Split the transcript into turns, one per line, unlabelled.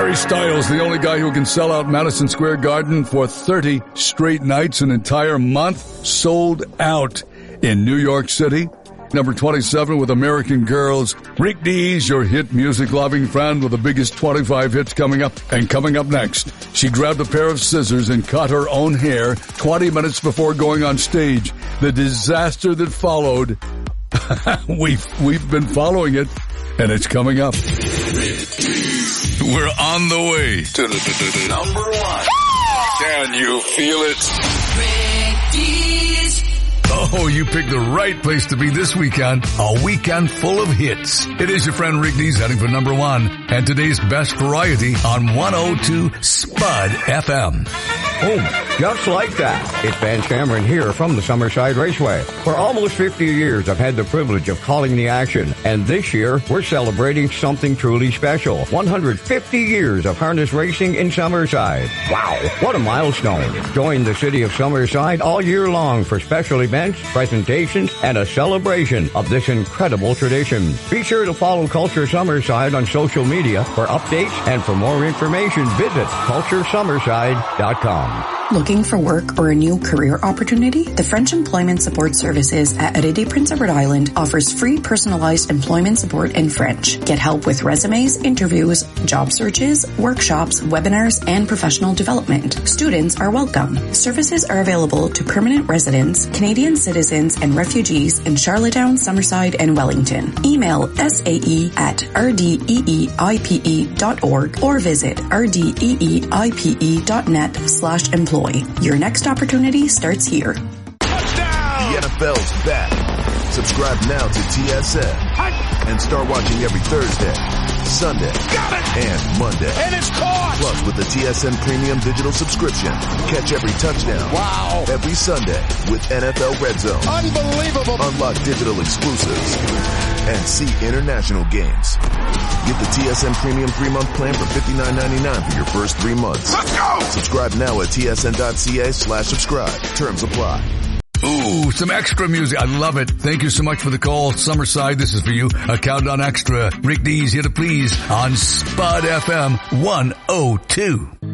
Harry Styles, the only guy who can sell out Madison Square Garden for 30 straight nights, an entire month, sold out in New York City. Number 27 with American Girls. Rick Dees, your hit music-loving friend with the biggest 25 hits coming up. And coming up next, she grabbed a pair of scissors and cut her own hair 20 minutes before going on stage. The disaster that followed, we've been following it, and it's coming up. We're on the way to the number one. Can you feel it? Rick Dees. Oh, you picked the right place to be this weekend. A weekend full of hits. It is your friend Rick Dees heading for number one. And today's best variety on 102 Spud FM.
Oh, just like that. It's Van Cameron here from the Summerside Raceway. For almost 50 years, I've had the privilege of calling the action. And this year, we're celebrating something truly special. 150 years of harness racing in Summerside. Wow, what a milestone. Join the city of Summerside all year long for special events, presentations, and a celebration of this incredible tradition. Be sure to follow Culture Summerside on social media for updates, and for more information, visit culturesummerside.com.
Looking for work or a new career opportunity? The French Employment Support Services at Herédité Prince Edward Island offers free personalized employment support in French. Get help with resumes, interviews, job searches, workshops, webinars, and professional development. Students are welcome. Services are available to permanent residents, Canadian citizens, and refugees in Charlottetown, Summerside, and Wellington. Email sae@rdeeipe.org or visit rdeeipe.net/employ. Your next opportunity starts here.
Touchdown! The NFL's back. Subscribe now to TSN and start watching every Thursday, Sunday, and Monday.
And it's caught!
Plus, with the TSN Premium Digital subscription, catch every touchdown.
Wow!
Every Sunday with NFL Red Zone.
Unbelievable!
Unlock digital exclusives and see international games. Get the TSN Premium 3-month plan for $59.99 for your first 3 months.
Let's go!
Subscribe now at tsn.ca/subscribe. Terms apply.
Ooh, some extra music. I love it. Thank you so much for the call. Summerside, this is for you. A Countdown Extra. Rick Dees here to please on Spud FM 102.